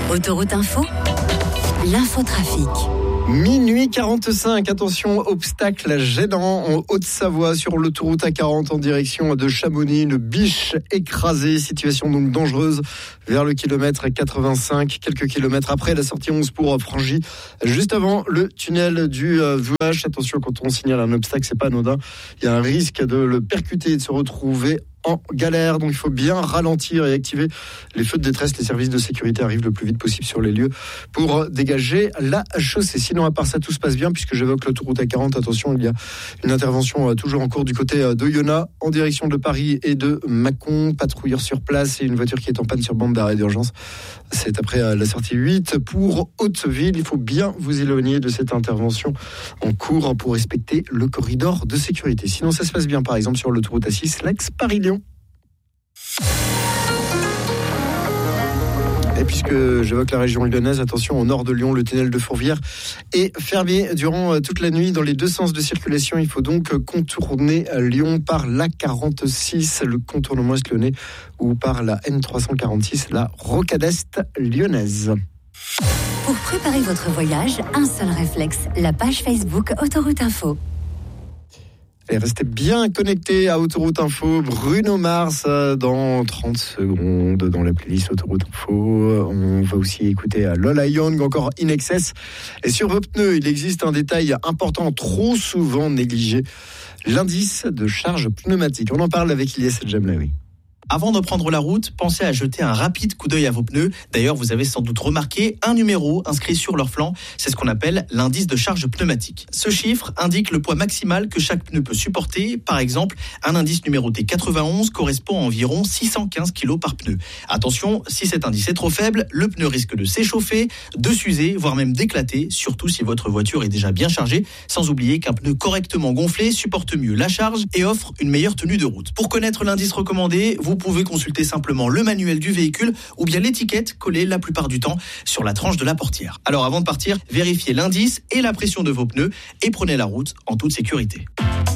Autoroute Info, l'infotrafic. Minuit 45, attention, obstacle gênant en Haute-Savoie sur l'autoroute A40 en direction de Chamonix. Une biche écrasée, situation donc dangereuse vers le kilomètre 85, quelques kilomètres après la sortie 11 pour Frangy, juste avant le tunnel du Vuache. Attention, quand on signale un obstacle, c'est pas anodin. Il y a un risque de le percuter et de se retrouver en galère, donc il faut bien ralentir et activer les feux de détresse. Les services de sécurité arrivent le plus vite possible sur les lieux pour dégager la chaussée. Sinon, à part ça, tout se passe bien puisque j'évoque l'autoroute A40. Attention, il y a une intervention toujours en cours du côté de Yona en direction de Paris et de Mâcon. Patrouilleurs sur place et une voiture qui est en panne sur bande d'arrêt d'urgence. C'est après la sortie 8 pour Hauteville. Il faut bien vous éloigner de cette intervention en cours pour respecter le corridor de sécurité. Sinon, ça se passe bien, par exemple, sur l'autoroute A6, l'axe-Paris-Lyon. Et puisque j'évoque la région lyonnaise, attention, au nord de Lyon, le tunnel de Fourvière est fermé durant toute la nuit dans les deux sens de circulation. Il faut donc contourner Lyon par l'A46, le contournement est lyonnais, ou par la N346, la rocade est lyonnaise. Pour préparer votre voyage, un seul réflexe, la page Facebook Autoroute Info. Et restez bien connectés à Autoroute Info. Bruno Mars dans 30 secondes dans la playlist Autoroute Info. On va aussi écouter Lola Young, encore In Excess. Et sur vos pneus, il existe un détail important, trop souvent négligé, l'indice de charge pneumatique. On en parle avec Ilyes Djemlaoui. Avant de prendre la route, pensez à jeter un rapide coup d'œil à vos pneus. D'ailleurs, vous avez sans doute remarqué un numéro inscrit sur leur flanc. C'est ce qu'on appelle l'indice de charge pneumatique. Ce chiffre indique le poids maximal que chaque pneu peut supporter. Par exemple, un indice numéroté 91 correspond à environ 615 kg par pneu. Attention, si cet indice est trop faible, le pneu risque de s'échauffer, de s'user, voire même d'éclater, surtout si votre voiture est déjà bien chargée. Sans oublier qu'un pneu correctement gonflé supporte mieux la charge et offre une meilleure tenue de route. Pour connaître l'indice recommandé, vous pouvez consulter simplement le manuel du véhicule ou bien l'étiquette collée la plupart du temps sur la tranche de la portière. Alors avant de partir, vérifiez l'indice et la pression de vos pneus et prenez la route en toute sécurité.